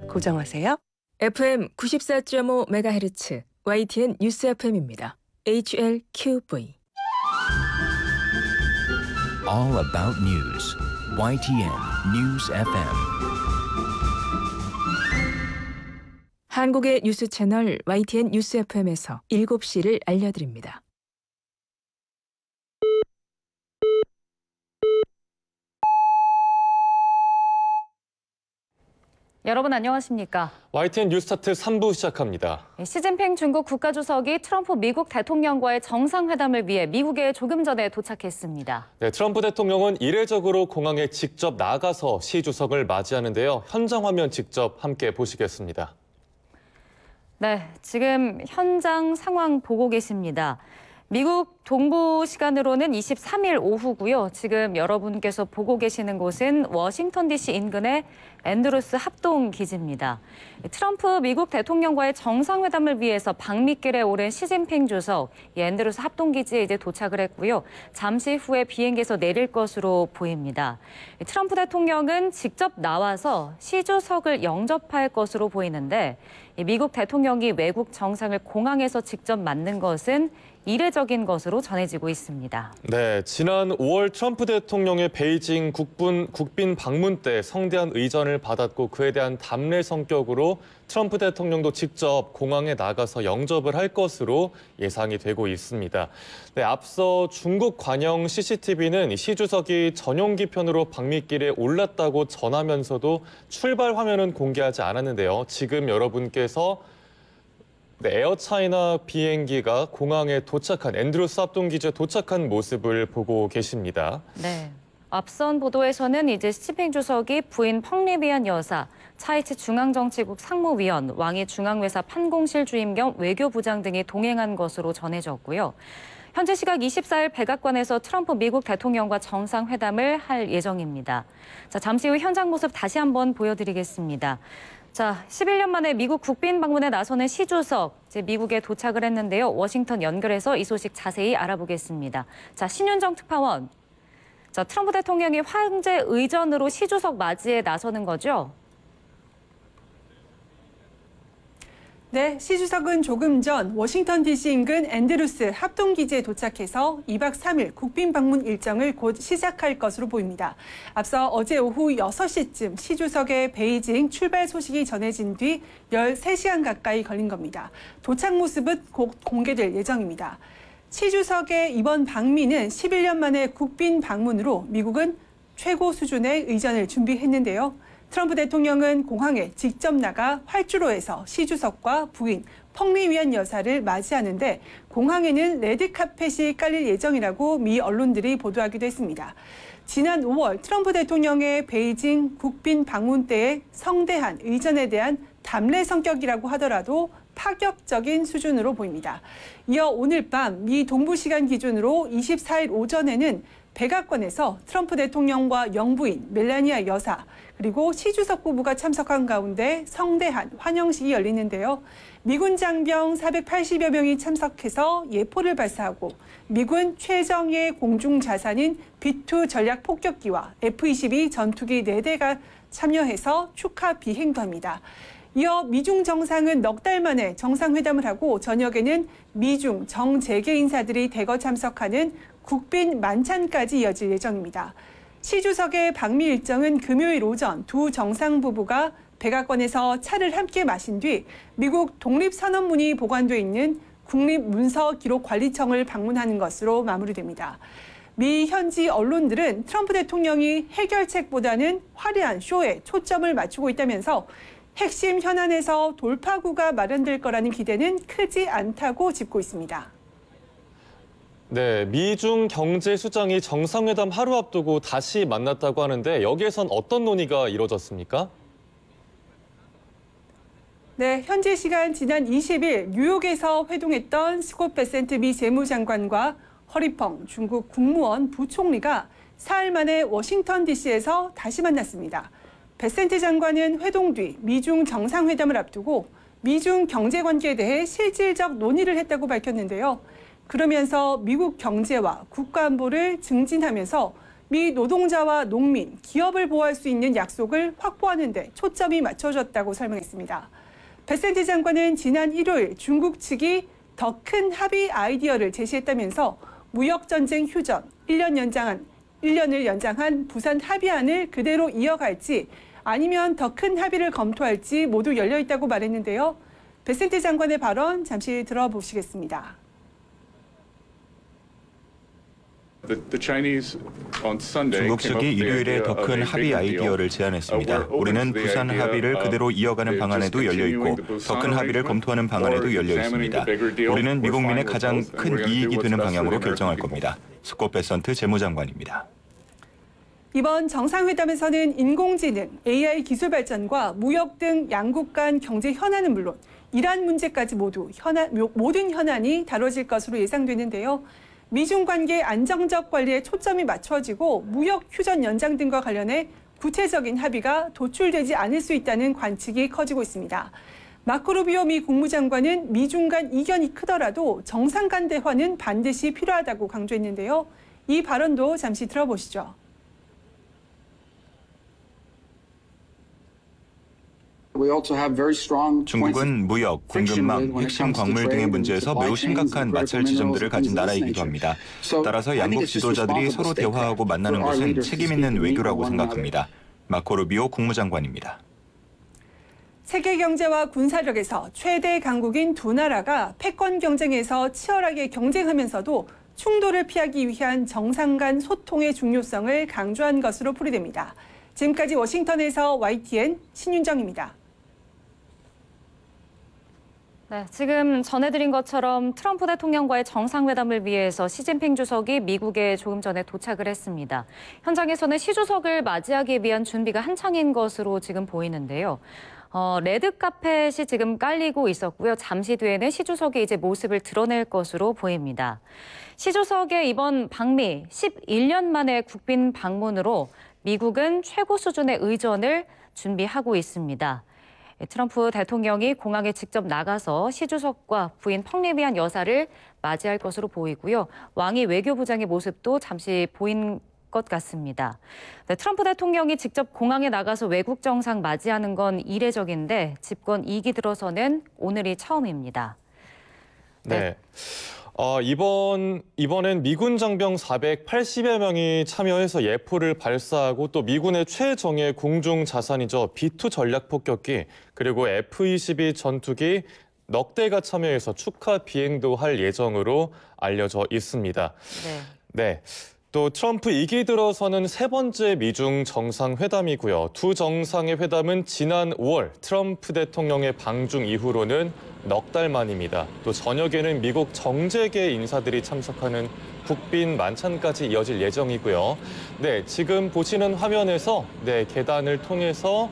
고정하세요. FM 94.5MHz YTN 뉴스 FM입니다. HLQV. All about news. YTN News FM. 한국의 뉴스 채널 YTN 뉴스 FM에서 7시를 알려드립니다. 여러분 안녕하십니까? YTN 뉴스타트 3부 시작합니다. 시진핑 중국 국가주석이 트럼프 미국 대통령과의 정상회담을 위해 미국에 조금 전에 도착했습니다. 네, 트럼프 대통령은 이례적으로 공항에 직접 나가서 시 주석을 맞이하는데요. 현장 화면 직접 함께 보시겠습니다. 네, 지금 현장 상황 보고 계십니다. 미국 동부 시간으로는 23일 오후고요. 지금 여러분께서 보고 계시는 곳은 워싱턴 DC 인근의 앤드루스 합동 기지입니다. 트럼프 미국 대통령과의 정상회담을 위해서 방미길에 오른 시진핑 주석, 이 앤드루스 합동 기지에 이제 도착을 했고요. 잠시 후에 비행기에서 내릴 것으로 보입니다. 트럼프 대통령은 직접 나와서 시 주석을 영접할 것으로 보이는데 미국 대통령이 외국 정상을 공항에서 직접 맞는 것은 이례적인 것으로 전해지고 있습니다. 네, 지난 5월 트럼프 대통령의 베이징 국빈 방문 때 성대한 의전을 받았고 그에 대한 답례 성격으로 트럼프 대통령도 직접 공항에 나가서 영접을 할 것으로 예상이 되고 있습니다. 네, 앞서 중국 관영 CCTV는 시 주석이 전용기 편으로 방미길에 올랐다고 전하면서도 출발 화면은 공개하지 않았는데요. 지금 여러분께서 에어차이나 비행기가 공항에 도착한 앤드루스 합동기지에 도착한 모습을 보고 계십니다. 네. 앞선 보도에서는 이제 시진핑 주석이 부인 펑리비안 여사, 차이치 중앙정치국 상무위원, 왕이 중앙외사 판공실 주임 겸 외교부장 등이 동행한 것으로 전해졌고요. 현재 시각 24일 백악관에서 트럼프 미국 대통령과 정상회담을 할 예정입니다. 자, 잠시 후 현장 모습 다시 한번 보여드리겠습니다. 자, 11년 만에 미국 국빈 방문에 나서는 시 주석, 이제 미국에 도착을 했는데요. 워싱턴 연결해서 이 소식 자세히 알아보겠습니다. 자, 신윤정 특파원. 자, 트럼프 대통령이 황제 의전으로 시 주석 맞이에 나서는 거죠? 네, 시 주석은 조금 전 워싱턴 DC 인근 앤드루스 합동기지에 도착해서 2박 3일 국빈 방문 일정을 곧 시작할 것으로 보입니다. 앞서 어제 오후 6시쯤 시 주석의 베이징 출발 소식이 전해진 뒤 13시간 가까이 걸린 겁니다. 도착 모습은 곧 공개될 예정입니다. 시 주석의 이번 방미는 11년 만에 국빈 방문으로 미국은 최고 수준의 의전을 준비했는데요. 트럼프 대통령은 공항에 직접 나가 활주로에서 시 주석과 부인 펑리위안 여사를 맞이하는데 공항에는 레드카펫이 깔릴 예정이라고 미 언론들이 보도하기도 했습니다. 지난 5월 트럼프 대통령의 베이징 국빈 방문 때의 성대한 의전에 대한 답례 성격이라고 하더라도 파격적인 수준으로 보입니다. 이어 오늘 밤 미 동부 시간 기준으로 24일 오전에는 백악관에서 트럼프 대통령과 영부인 멜라니아 여사 그리고 시 주석 부부가 참석한 가운데 성대한 환영식이 열리는데요. 미군 장병 480여 명이 참석해서 예포를 발사하고 미군 최정예 공중 자산인 B-2 전략 폭격기와 F-22 전투기 4대가 참여해서 축하 비행도 합니다. 이어 미중 정상은 넉 달 만에 정상회담을 하고 저녁에는 미중 정재계 인사들이 대거 참석하는 국빈 만찬까지 이어질 예정입니다. 시 주석의 방미 일정은 금요일 오전 두 정상 부부가 백악관에서 차를 함께 마신 뒤 미국 독립선언문이 보관돼 있는 국립문서기록관리청을 방문하는 것으로 마무리됩니다. 미 현지 언론들은 트럼프 대통령이 해결책보다는 화려한 쇼에 초점을 맞추고 있다면서 핵심 현안에서 돌파구가 마련될 거라는 기대는 크지 않다고 짚고 있습니다. 네, 미중 경제수장이 정상회담 하루 앞두고 다시 만났다고 하는데 여기에선 어떤 논의가 이뤄졌습니까? 네, 현지 시간 지난 20일 뉴욕에서 회동했던 스콧 베센트 미 재무장관과 허리펑 중국 국무원 부총리가 사흘 만에 워싱턴 DC에서 다시 만났습니다. 베센트 장관은 회동 뒤 미중 정상회담을 앞두고 미중 경제관계에 대해 실질적 논의를 했다고 밝혔는데요. 그러면서 미국 경제와 국가안보를 증진하면서 미 노동자와 농민, 기업을 보호할 수 있는 약속을 확보하는 데 초점이 맞춰졌다고 설명했습니다. 베센트 장관은 지난 일요일 중국 측이 더 큰 합의 아이디어를 제시했다면서 무역전쟁 휴전 1년을 연장한 부산 합의안을 그대로 이어갈지 아니면 더 큰 합의를 검토할지 모두 열려 있다고 말했는데요. 베센트 장관의 발언 잠시 들어보시겠습니다. 중국 측이 일요일에 더 큰 합의 아이디어를 제안했습니다. 우리는 부산 합의를 그대로 이어가는 방안에도 열려 있고 더 큰 합의를 검토하는 방안에도 열려 있습니다. 우리는 미국민의 가장 큰 이익이 되는 방향으로 결정할 겁니다. 스콧 베선트 재무장관입니다. 이번 정상회담에서는 인공지능, AI 기술 발전과 무역 등 양국 간 경제 현안은 물론 이란 문제까지 모든 현안이 다뤄질 것으로 예상되는데요. 미중 관계 안정적 관리에 초점이 맞춰지고 무역 휴전 연장 등과 관련해 구체적인 합의가 도출되지 않을 수 있다는 관측이 커지고 있습니다. 마코 루비오 미 국무장관은 미중 간 이견이 크더라도 정상 간 대화는 반드시 필요하다고 강조했는데요. 이 발언도 잠시 들어보시죠. 중국은 무역, 공급망, 핵심 광물 등의 문제에서 매우 심각한 마찰 지점들을 가진 나라이기도 합니다. 따라서 양국 지도자들이 서로 대화하고 만나는 것은 책임 있는 외교라고 생각합니다. 마코 루비오 국무장관입니다. 세계 경제와 군사력에서 최대 강국인 두 나라가 패권 경쟁에서 치열하게 경쟁하면서도 충돌을 피하기 위한 정상 간 소통의 중요성을 강조한 것으로 풀이됩니다. 지금까지 워싱턴에서 YTN 신윤정입니다. 네, 지금 전해드린 것처럼 트럼프 대통령과의 정상회담을 위해서 시진핑 주석이 미국에 조금 전에 도착을 했습니다. 현장에서는 시 주석을 맞이하기 위한 준비가 한창인 것으로 지금 보이는데요. 레드 카펫이 지금 깔리고 있었고요. 잠시 뒤에는 시 주석이 이제 모습을 드러낼 것으로 보입니다. 시 주석의 이번 방미 11년 만의 국빈 방문으로 미국은 최고 수준의 의전을 준비하고 있습니다. 트럼프 대통령이 공항에 직접 나가서 시 주석과 부인 펑리비안 여사를 맞이할 것으로 보이고요. 왕이 외교부장의 모습도 잠시 보인 것 같습니다. 네, 트럼프 대통령이 직접 공항에 나가서 외국 정상 맞이하는 건 이례적인데 집권 2기 들어서는 오늘이 처음입니다. 네. 이번엔 미군 장병 480여 명이 참여해서 예포를 발사하고 또 미군의 최정예 공중 자산이죠. B2 전략 폭격기 그리고 F-22 전투기 넉 대가 참여해서 축하 비행도 할 예정으로 알려져 있습니다. 네. 또 트럼프 2기 들어서는 세 번째 미중 정상회담이고요. 두 정상의 회담은 지난 5월 트럼프 대통령의 방중 이후로는 넉 달 만입니다. 또 저녁에는 미국 정재계 인사들이 참석하는 국빈 만찬까지 이어질 예정이고요. 네, 지금 보시는 화면에서 계단을 통해서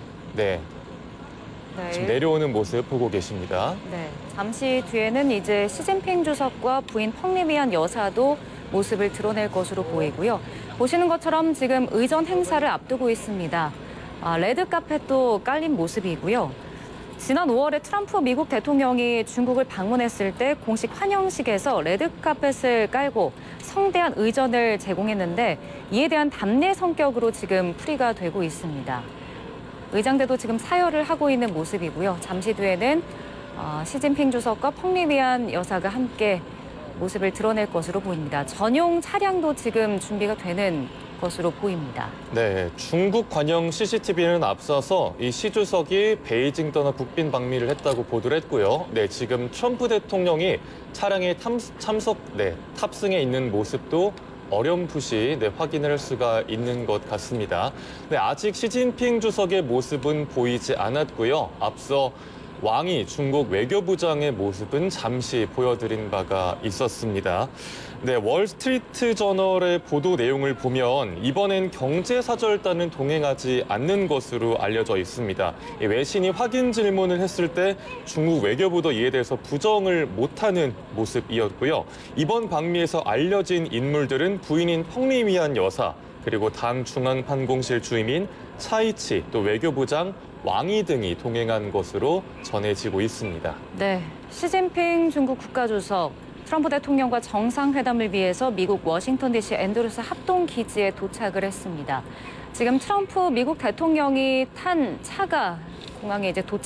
지금 내려오는 모습 보고 계십니다. 네, 잠시 뒤에는 이제 시진핑 주석과 부인 펑리비안 여사도 모습을 드러낼 것으로 보이고요. 보시는 것처럼 지금 의전 행사를 앞두고 있습니다. 레드 카펫도 깔린 모습이고요. 지난 5월에 트럼프 미국 대통령이 중국을 방문했을 때 공식 환영식에서 레드 카펫을 깔고 성대한 의전을 제공했는데 이에 대한 답례 성격으로 지금 풀이가 되고 있습니다. 의장대도 지금 사열을 하고 있는 모습이고요. 잠시 뒤에는 시진핑 주석과 펑리비안 여사가 함께 모습을 드러낼 것으로 보입니다. 전용 차량도 지금 준비가 되는 것으로 보입니다. 네, 중국 관영 CCTV는 앞서서 이 시 주석이 베이징 떠나 국빈 방미를 했다고 보도를 했고요. 네, 지금 트럼프 대통령이 차량에 탑승해 있는 모습도 어렴풋이 확인을 할 수가 있는 것 같습니다. 네, 아직 시진핑 주석의 모습은 보이지 않았고요. 앞서 왕이 중국 외교부장의 모습은 잠시 보여드린 바가 있었습니다. 네, 월스트리트 저널의 보도 내용을 보면 이번엔 경제사절단은 동행하지 않는 것으로 알려져 있습니다. 외신이 확인 질문을 했을 때 중국 외교부도 이에 대해서 부정을 못하는 모습이었고요. 이번 방미에서 알려진 인물들은 부인인 펑리미안 여사, 그리고 당 중앙판공실 주임인 차이치, 또 외교부장 왕이 등이 동행한 것으로 전해지고 있습니다. 네, 시진핑 중국 국가주석, 트럼프 대통령과 정상회담을 위해서 미국 워싱턴 DC 앤드루스 합동기지에 도착을 했습니다. 지금 트럼프 미국 대통령이 탄 차가 공항에 이제 도착.